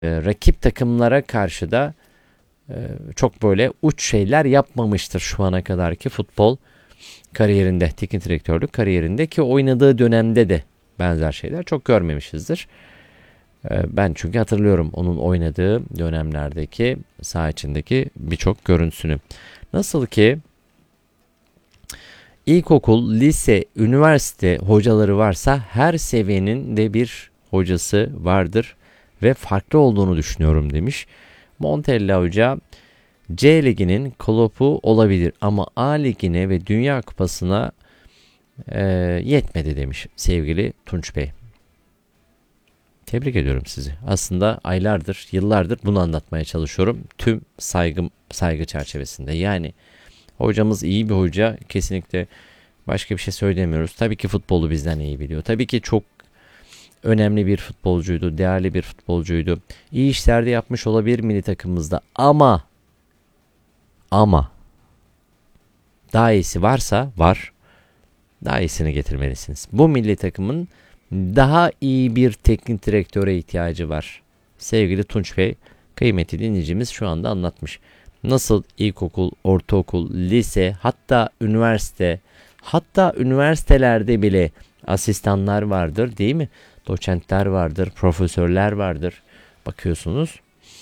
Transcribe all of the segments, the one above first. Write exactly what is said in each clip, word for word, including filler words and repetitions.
e, rakip takımlara karşı da e, çok böyle uç şeyler yapmamıştır şu ana kadarki futbol kariyerinde, teknik direktörlük kariyerinde, ki oynadığı dönemde de benzer şeyler çok görmemişizdir. E, ben çünkü hatırlıyorum onun oynadığı dönemlerdeki saha içindeki birçok görüntüsünü. Nasıl ki İlkokul, lise, üniversite hocaları varsa her seviyenin de bir hocası vardır ve farklı olduğunu düşünüyorum demiş. Montella Hoca C Ligi'nin Klopp'u olabilir ama A Ligi'ne ve Dünya Kupası'na e, yetmedi demiş sevgili Tunç Bey. Tebrik ediyorum sizi. Aslında aylardır, yıllardır bunu anlatmaya çalışıyorum. Tüm saygım, saygı çerçevesinde. Yani hocamız iyi bir hoca. Kesinlikle başka bir şey söylemiyoruz. Tabii ki futbolu bizden iyi biliyor. Tabii ki çok önemli bir futbolcuydu. Değerli bir futbolcuydu. İyi işler de yapmış olabilir milli takımımızda. Ama ama daha iyisi varsa var. Daha iyisini getirmelisiniz. Bu milli takımın daha iyi bir teknik direktöre ihtiyacı var. Sevgili Tunç Bey, kıymetli dinleyicimiz şu anda anlatmış. Nasıl ilkokul, ortaokul, lise, hatta üniversite, hatta üniversitelerde bile asistanlar vardır değil mi? Doçentler vardır, profesörler vardır. Bakıyorsunuz.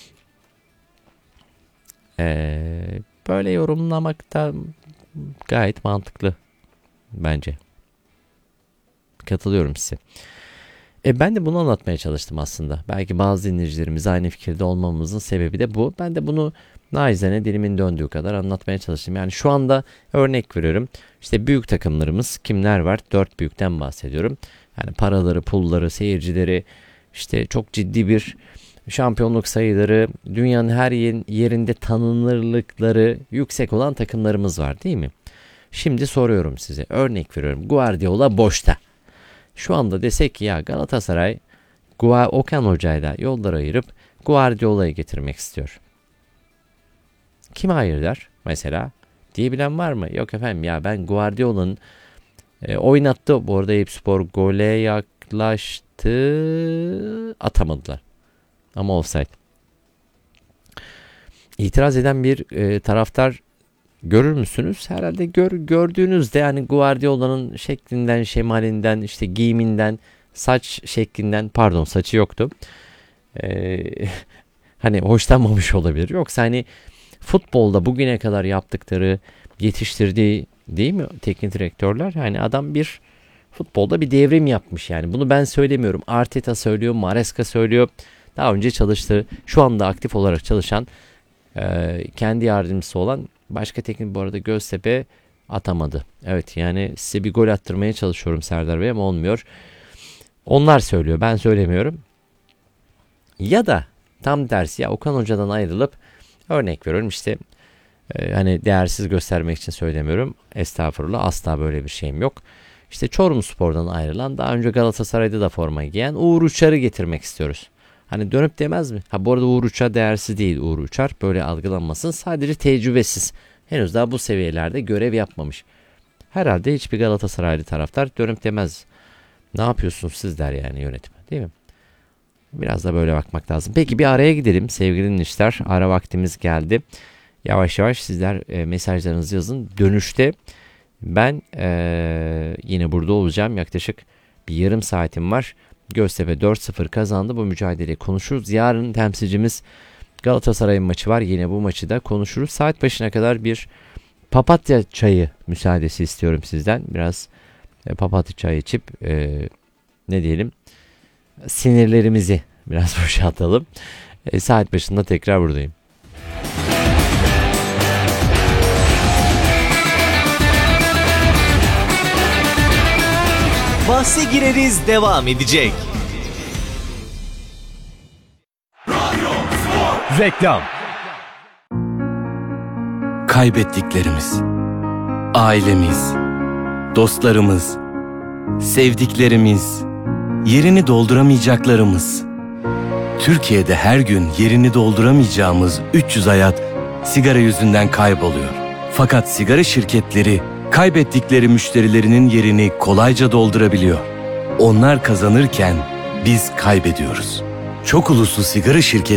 Ee, böyle yorumlamak da gayet mantıklı bence. Katılıyorum size. E ben de bunu anlatmaya çalıştım aslında. Belki bazı dinleyicilerimiz aynı fikirde olmamızın sebebi de bu. Ben de bunu naizane dilimin döndüğü kadar anlatmaya çalıştım. Yani şu anda örnek veriyorum. İşte büyük takımlarımız kimler var? Dört büyükten bahsediyorum. Yani paraları, pulları, seyircileri, işte çok ciddi bir şampiyonluk sayıları, dünyanın her yerinde tanınırlıkları yüksek olan takımlarımız var değil mi? Şimdi soruyorum size. Örnek veriyorum. Guardiola boşta. Şu anda desek ki ya Galatasaray Okan Hoca'yla yollar ayırıp Guardiola'yı getirmek istiyor. Kim hayır der mesela? Diyebilen var mı? Yok efendim ya ben Guardiola'nın e, oynattığı, bu arada Eyüpspor gole yaklaştı, atamadılar. Ama offside. İtiraz eden bir e, taraftar görür müsünüz? Herhalde gör, gördüğünüzde yani Guardiola'nın şeklinden, şemalinden, işte giyiminden, saç şeklinden, pardon saçı yoktu. Ee, hani hoşlanmamış olabilir. Yoksa hani futbolda bugüne kadar yaptıkları, yetiştirdiği değil mi teknik direktörler? Yani adam bir futbolda bir devrim yapmış yani. Bunu ben söylemiyorum. Arteta söylüyor, Maresca söylüyor. Daha önce çalıştığı, şu anda aktif olarak çalışan, e, kendi yardımcısı olan başka teknik, bu arada Göztepe atamadı. Evet yani size bir gol attırmaya çalışıyorum Serdar Bey ama olmuyor. Onlar söylüyor, ben söylemiyorum. Ya da tam tersi, ya Okan Hoca'dan ayrılıp örnek veriyorum işte e, hani değersiz göstermek için söylemiyorum. Estağfurullah, asla böyle bir şeyim yok. İşte Çorumspor'dan ayrılan, daha önce Galatasaray'da da forma giyen Uğur Uçar'ı getirmek istiyoruz. Hani dönüp demez mi? Ha bu arada Uğur Uçar değersiz değil, Uğur Uçar. Böyle algılanmasın. Sadece tecrübesiz. Henüz daha bu seviyelerde görev yapmamış. Herhalde hiçbir Galatasaraylı taraftar dönüp demez. Ne yapıyorsunuz siz der yani yönetim. Değil mi? Biraz da böyle bakmak lazım. Peki bir araya gidelim sevgili dinleyiciler. Ara vaktimiz geldi. Yavaş yavaş sizler e, mesajlarınızı yazın. Dönüşte ben e, yine burada olacağım. Yaklaşık bir yarım saatim var. Göztepe dört sıfır kazandı. Bu mücadeleyi konuşuruz. Yarın temsilcimiz Galatasaray'ın maçı var. Yine bu maçı da konuşuruz. Saat başına kadar bir papatya çayı müsaadesi istiyorum sizden. Biraz e, papatya çayı içip e, ne diyelim sinirlerimizi biraz boşaltalım. E, saat başında tekrar buradayım. Bahse gireriz devam edecek. Reklam. Kaybettiklerimiz, ailemiz, dostlarımız, sevdiklerimiz, yerini dolduramayacaklarımız. Türkiye'de her gün yerini dolduramayacağımız üç yüz hayat sigara yüzünden kayboluyor. Fakat sigara şirketleri kaybettikleri müşterilerinin yerini kolayca doldurabiliyor. Onlar kazanırken biz kaybediyoruz. çok uluslu sigara şirketleri